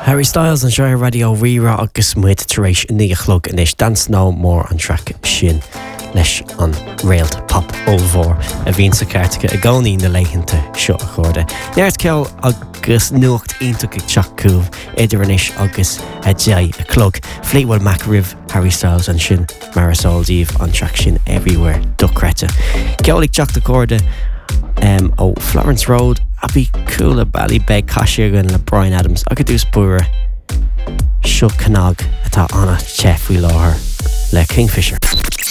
Harry Styles an seo radio rira agus muid taréis níochlog inis dance nó mór an track sin leis an réalt pop ómhór a bhíonn sa ceartacha a gcónaí na leitheanta seo a chuirde. Neart ceall agus nuacht ionach ag teachcúh idir inis agus a dé a clog. Fleetwood Mac rih Harry Styles an sin Marisol Díomh an track sin Everywhere Duckreta. Ceollig teach de cóirde ó Florence Road a bhí coolla Ballybeg caiisigan le Bryan Adams agus dús buaire seo canag atá anna chef bhí láthair le Kingfisher.